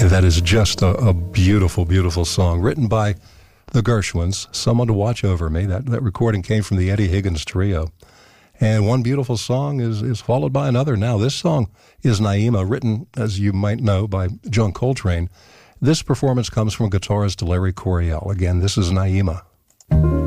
That is just a beautiful, beautiful song written by the Gershwins, Someone to Watch Over Me. That recording came from the Eddie Higgins Trio. And one beautiful song is followed by another. Now, this song is Naima, written, as you might know, by John Coltrane. This performance comes from guitarist Larry Coryell. Again, this is Naima.